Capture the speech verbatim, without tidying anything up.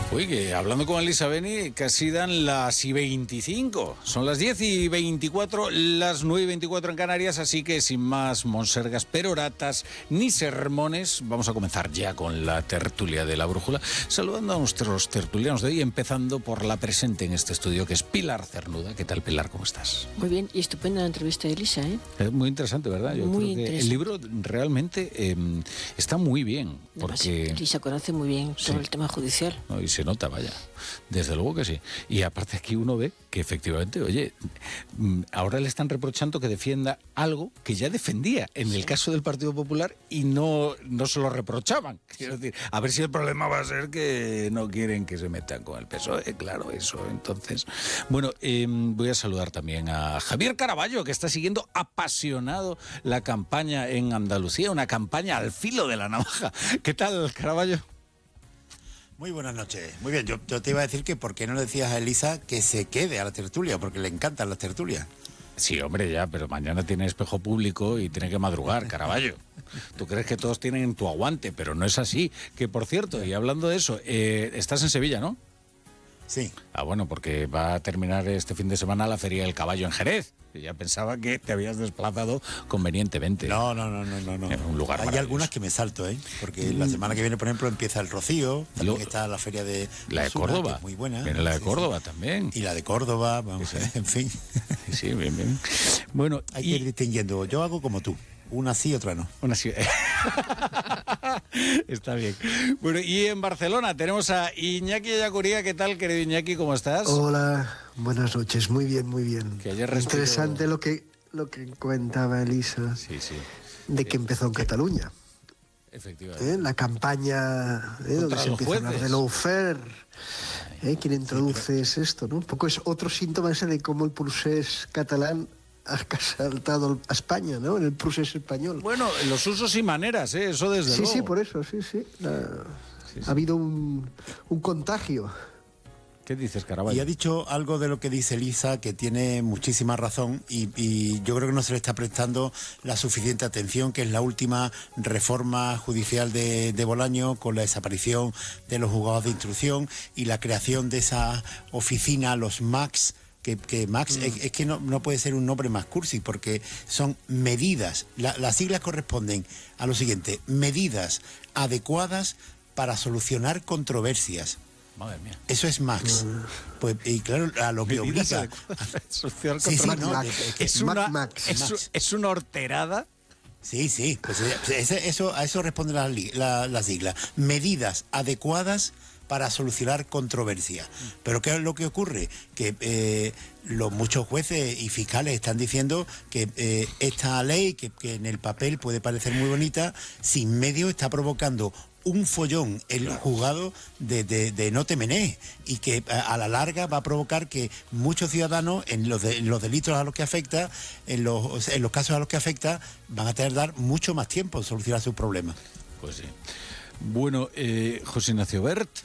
Uy, que hablando con Elisa Beni, casi dan las y veinticinco. Son las diez y veinticuatro, las nueve y veinticuatro en Canarias, así que sin más monsergas, peroratas ni sermones, vamos a comenzar ya con la tertulia de la brújula, saludando a nuestros tertulianos de hoy, empezando por la presente en este estudio, que es Pilar Cernuda. ¿Qué tal, Pilar? ¿Cómo estás? Muy bien, y estupenda la entrevista de Elisa, ¿eh? Es muy interesante, ¿verdad? Yo muy creo que interesante. el libro realmente eh, está muy bien, porque... Además, Elisa conoce muy bien todo Sí. el tema judicial. No, y se nota, vaya. Desde luego que sí. Y aparte aquí uno ve que efectivamente, oye, ahora le están reprochando que defienda algo que ya defendía en el caso del Partido Popular y no, no se lo reprochaban. Quiero decir, a ver si el problema va a ser que no quieren que se metan con el P S O E, claro, eso. Entonces, bueno, eh, voy a saludar también a Javier Caraballo, que está siguiendo apasionado la campaña en Andalucía, una campaña al filo de la navaja. ¿Qué tal, Caraballo? Muy buenas noches. Muy bien, yo, yo te iba a decir que por qué no le decías a Elisa que se quede a la tertulia, porque le encantan las tertulias. Sí, hombre, ya, pero mañana tiene espejo público y tiene que madrugar, Caraballo. Tú crees que todos tienen tu aguante, pero no es así. Que, por cierto, y hablando de eso, eh, estás en Sevilla, ¿no? Sí. Ah, bueno, porque va a terminar este fin de semana la Feria del Caballo en Jerez. Y ya pensaba que te habías desplazado convenientemente. No, no, no, no, no. no. En un lugar Hay maravilloso. algunas que me salto, ¿eh? Porque la semana que viene, por ejemplo, empieza el Rocío, también Lo- está la feria de La de Osuna, Córdoba. que es muy buena. Viene la de Sí, Córdoba sí. también. Y la de Córdoba, vamos, Sí, sí. en fin. Sí, sí, bien, bien. Bueno, Hay y... que ir distinguiendo. Yo hago como tú. Una sí, otra no. Una ciudad. Está bien. Bueno, y en Barcelona tenemos a Iñaki Ayacuría. ¿Qué tal, querido Iñaki? ¿Cómo estás? Hola, buenas noches. Muy bien, muy bien. Que ayer respiró- Interesante lo que lo que comentaba Elisa Sí, sí, de que empezó en Cataluña. efectivamente. ¿eh? La campaña ¿eh? donde Contra se los empieza a hablar jueces. de lawfare. ¿eh? Quien introduce es esto, ¿no? Un poco es otro síntoma ese de cómo el procés catalán ha saltado a España, ¿no? En el procés español. Bueno, los usos y maneras, ¿eh? Eso desde Sí, luego. sí, por eso, sí, sí. La- Sí, sí. Ha habido un, un contagio. ¿Qué dices, Y Caraballo? ha dicho algo de lo que dice Elisa, que tiene muchísima razón y, y yo creo que no se le está prestando la suficiente atención, que es la última reforma judicial de, de Bolaño, con la desaparición de los juzgados de instrucción y la creación de esa oficina, los M A Cs, que, que Max mm. es, es que no, no puede ser un nombre más cursi, porque son medidas, la, las siglas corresponden a lo siguiente: medidas adecuadas para solucionar controversias. Madre mía. Eso es Max. Pues, y claro, a lo que Medidas obliga. adecuadas para solucionar Sí, sí, controversias. no, Max. de- de- Es Mac- una, Max. es, Max. es una horterada. Sí, sí, pues eh, ese- eso, a eso responde la, li- la, la sigla. Medidas adecuadas para solucionar controversias. Pero ¿qué es lo que ocurre? Que eh, los muchos jueces y fiscales están diciendo que eh, esta ley, que, que en el papel puede parecer muy bonita, sin medio está provocando un follón el juzgado de, de, de no te menees, y que a, a la larga va a provocar que muchos ciudadanos en los, de, en los delitos a los que afecta, en los, en los casos a los que afecta, van a tener que dar mucho más tiempo en solucionar sus problemas. Pues sí. Bueno, eh, José Ignacio Bert,